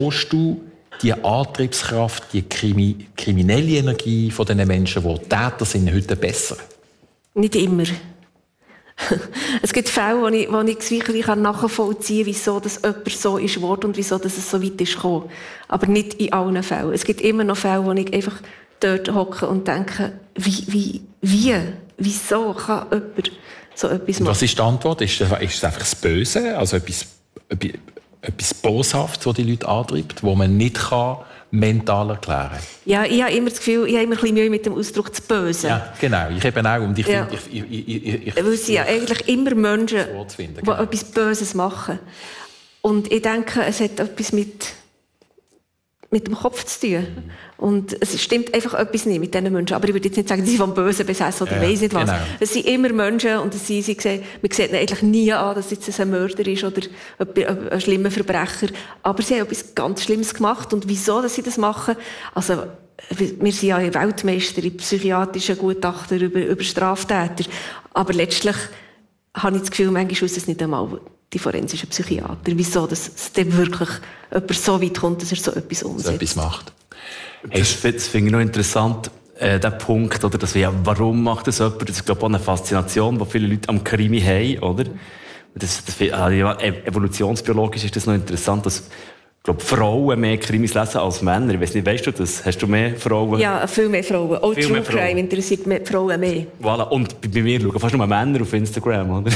Verstehst du die Antriebskraft, die kriminelle Energie von den Menschen, die Täter sind, heute besser? Nicht immer. Es gibt Fälle, wo ich wirklich nachvollziehen kann, wieso dass jemand so ist geworden und wieso dass es so weit ist gekommen. Aber nicht in allen Fällen. Es gibt immer noch Fälle, wo ich einfach dort hocke und denke, wieso kann jemand so etwas machen? Was ist die Antwort? Ist es einfach das Böse, also etwas Boshaftes, das die Leute antreibt, das man nicht mental erklären kann? Ja, ich habe immer das Gefühl, ich habe immer ein bisschen Mühe mit dem Ausdruck «das Böse». Ja, genau. Ich eben auch. Und ich ja. finde... Weil es sind ja eigentlich immer Menschen, die etwas Böses machen. Und ich denke, es hat etwas mit dem Kopf zu tun. Und es stimmt einfach etwas nicht mit diesen Menschen. Aber ich würde jetzt nicht sagen, sie sind vom Bösen besessen oder weiss nicht was. Genau. Es sind immer Menschen und man sieht ihnen eigentlich nie an, dass es ein Mörder ist oder ein schlimmer Verbrecher. Aber sie haben etwas ganz Schlimmes gemacht. Und wieso dass sie das machen? Also, wir sind ja Weltmeister in psychiatrischen Gutachten über Straftäter. Aber letztlich habe ich das Gefühl, manchmal wissen es nicht einmal die forensischen Psychiater. Wieso dass es dann wirklich jemand so weit kommt, dass er so etwas umsetzt. So etwas macht. Das finde ich noch interessant, der Punkt, oder, dass wir, warum macht das jemand? Das ist, glaube ich, auch eine Faszination, die viele Leute am Krimi haben, oder? Evolutionsbiologisch ist das noch interessant, dass, ich glaube, Frauen mehr Krimis lesen als Männer. Ich weiss nicht, weißt du das? Hast du mehr Frauen? Ja, viel mehr Frauen. Auch True Crime interessiert Frauen mehr. Voilà. Und bei mir schauen fast nur Männer auf Instagram, oder?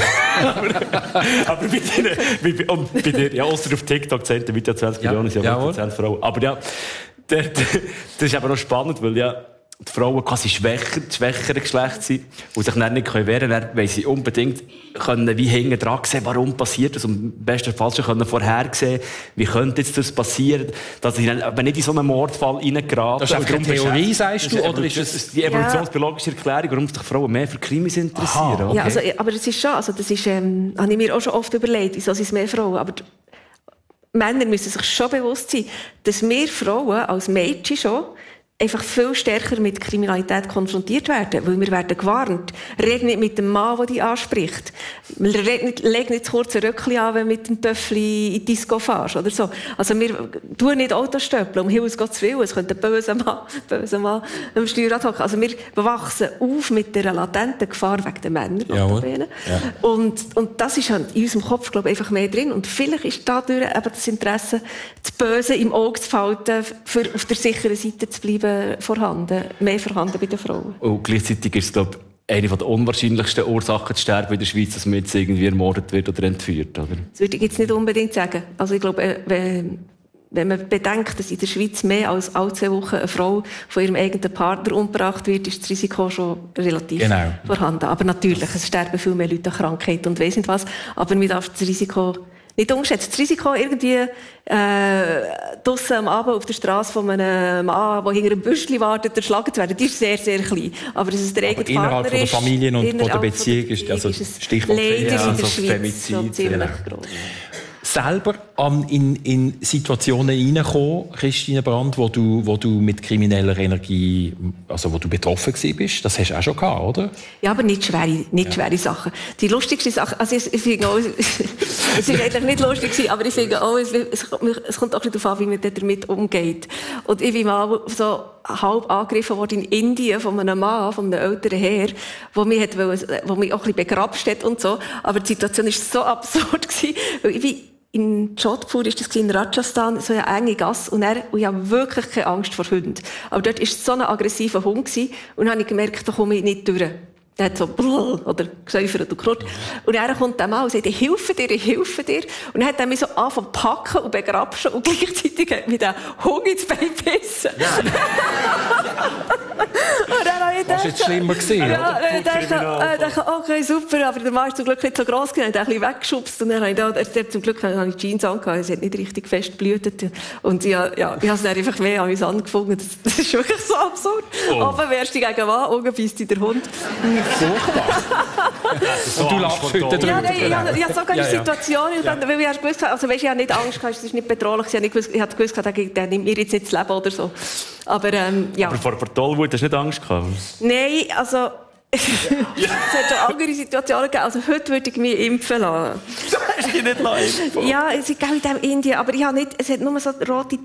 aber bei dir, ja, ausser auf TikTok zählt der Video 20 Millionen, sind ja 100% Frauen. Aber ja, das ist aber noch spannend, weil ja die Frauen quasi das schwächere Geschlecht sind und sich dann nicht wehren können, weil sie unbedingt können wie hinten dran sehen, warum passiert das, und im besten Fall schon können vorhersehen, wie könnte jetzt das passieren, dass sie dann aber nicht in so einen Mordfall reingeraten. Das ist einfach eine Theorie, sagst du, oder ist das die evolutionsbiologische Erklärung, warum sich Frauen mehr für Krimis interessieren? Okay. Ja, also, aber es ist schon, also das ist, habe ich mir auch schon oft überlegt, wieso sind es mehr Frauen, aber Männer müssen sich schon bewusst sein, dass wir Frauen als Mädchen schon einfach viel stärker mit Kriminalität konfrontiert werden, weil wir werden gewarnt. Red nicht mit dem Mann, der dich anspricht. Leg nicht das kurze Röckchen an, wenn du mit dem Töffli in die Disco fährst, oder so. Also wir tun nicht Autostöppeln, um Himmels Gottes Willen. Es könnte ein böser Mann am Steuerrad hocken. Also wir wachsen auf mit dieser latenten Gefahr wegen den Männern. Ja. Und das ist halt in unserem Kopf, glaube ich, einfach mehr drin. Und vielleicht ist dadurch eben das Interesse, das Böse im Auge zu behalten, für auf der sicheren Seite zu bleiben, mehr vorhanden bei den Frauen. Und gleichzeitig ist es, glaube ich, eine der unwahrscheinlichsten Ursachen zu sterben in der Schweiz, dass man jetzt irgendwie ermordet wird oder entführt, oder? Das würde ich jetzt nicht unbedingt sagen. Also ich glaube, wenn man bedenkt, dass in der Schweiz mehr als alle 2 Wochen eine Frau von ihrem eigenen Partner umgebracht wird, ist das Risiko schon relativ vorhanden. Aber natürlich, es sterben viel mehr Leute an Krankheit und weiss nicht was. Aber man darf das Risiko nicht unterschätzen. Das Risiko, irgendwie draussen am Abend auf der Straße von einem Mann, der hinter einem Büschli wartet, erschlagen zu werden, die ist sehr, sehr klein. Aber dass es der eigene Partner innerhalb von der Familie und von der Beziehung ist also Stichwort leider in der Schweiz so ziemlich groß. Selber in Situationen reinkommen, Christine Brand, wo du mit krimineller Energie, also wo du betroffen bist, das hast du auch schon gehabt, oder? Ja, aber nicht schwere Sachen. Die lustigste Sache, also ich finde auch, es ist eigentlich nicht lustig, aber ich finde auch, es kommt auch darauf an, wie man damit umgeht. Und ich bin mal so halb angegriffen worden in Indien von einem Mann, von einem älteren Herr, wo mich auch ein bisschen begrapscht hat und so. Aber die Situation war so absurd gewesen, weil ich in Jodhpur ist das in Rajasthan, so eine enge Gasse, und ich habe wirklich keine Angst vor Hunden. Aber dort war so ein aggressiver Hund gewesen, und dann habe ich gemerkt, da komme ich nicht durch. Der hat so oder gesäufert und knurrt. Und dann kommt der Mann und sagt, ich helfe dir. Und dann hat er mich so angefangen zu packen und begrapschen und gleichzeitig hat mich der Hund ins Bein gebissen. Ja. Und dann habe ich gedacht, jetzt schlimmer gewesen, ja, ich dachte, okay, super, aber der Mann ist zum Glück nicht so gross gewesen, er hat ein bisschen weggeschubst, und dann habe ich zum Glück habe ich Jeans angehabt, es hat nicht richtig fest geblutet. Und ich habe es dann einfach mehr an mich angefangen. Das ist wirklich so absurd. Oben wärst du gegen Mann, unten beißt dich der Hund. Furchtbar. Und du lachst heute drüber. Ja, sogar in Situationen, weil ich gewusst habe, also weißt, ich habe nicht Angst gehabt, es ist nicht bedrohlich, ich habe gewusst, der nimmt mir jetzt nicht das Leben oder so. Aber, Aber vor Tollwut hast du nicht Angst gehabt? Nein, also, Es hat schon andere Situationen gegeben. Also heute würde ich mich impfen lassen. Du hast dich nicht impfen. Ja, es ist in dem Indien, aber ich habe nicht, es hat nur so rote